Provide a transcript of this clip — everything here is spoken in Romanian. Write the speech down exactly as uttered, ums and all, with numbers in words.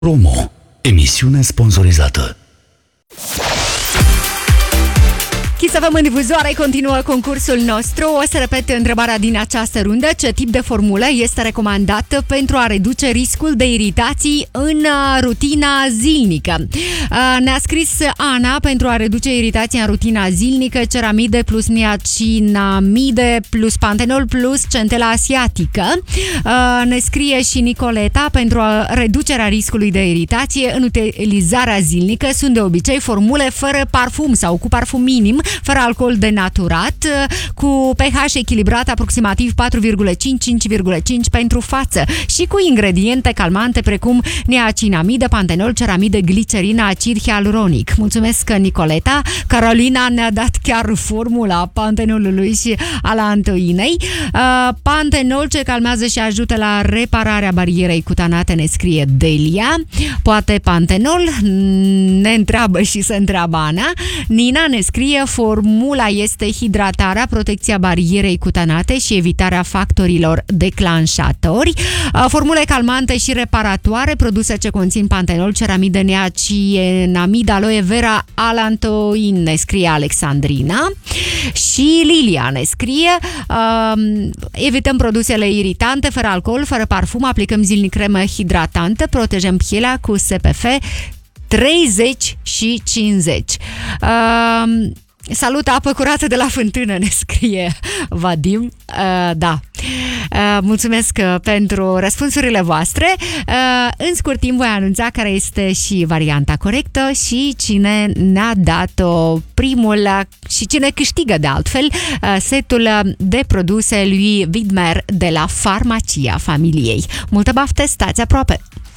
Promo. Emisiune sponsorizată. Să avem în difuzoare, continuă concursul nostru. O să repet întrebarea din această rundă. Ce tip de formulă este recomandată pentru a reduce riscul de iritații în rutina zilnică? Ne-a scris Ana: pentru a reduce iritația în rutina zilnică, ceramide plus niacinamide plus pantenol plus centela asiatică. Ne scrie și Nicoleta: pentru a reducerea riscului de iritație în utilizarea zilnică sunt de obicei formule fără parfum sau cu parfum minim, fără alcool denaturat, cu pH echilibrat aproximativ patru virgulă cinci - cinci virgulă cinci pentru față și cu ingrediente calmante precum niacinamide, pantenol, ceramide, glicerina, acid hialuronic. Mulțumesc, Nicoleta. Carolina ne-a dat chiar formula pantenolului și a antoinei. Uh, pantenol ce calmează și ajută la repararea barierei cutanate, ne scrie Delia. Poate pantenol? Ne întreabă și se întreabă Ana. Nina ne scrie: formula este hidratarea, protecția barierei cutanate și evitarea factorilor declanșatori. Formule calmante și reparatoare, produse ce conțin pantenol, ceramide, niacinamid, aloe vera, alantoin, ne scrie Alexandrina. Și Lilia ne scrie: uh, evităm produsele iritante, fără alcool, fără parfum, aplicăm zilnic cremă hidratantă, protejăm pielea cu S P F treizeci și cincizeci. Uh, Salut, apă curată de la fântână, ne scrie Vadim. Uh, da. Uh, mulțumesc pentru răspunsurile voastre. Uh, în scurt timp voi anunța care este și varianta corectă și cine ne-a dat-o primul și cine câștigă de altfel uh, setul de produse lui Widmer de la Farmacia Familiei. Multă baftă, stați aproape!